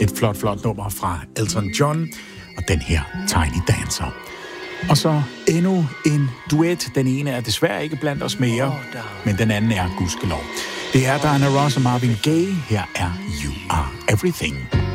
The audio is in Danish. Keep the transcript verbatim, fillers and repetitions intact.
Et flot, flot nummer fra Elton John og den her Tiny Dancer. Og så endnu en duet. Den ene er desværre ikke blandt os mere, men den anden er gudskelov. Det er Diana Ross og Marvin Gaye. Her er You Are Everything.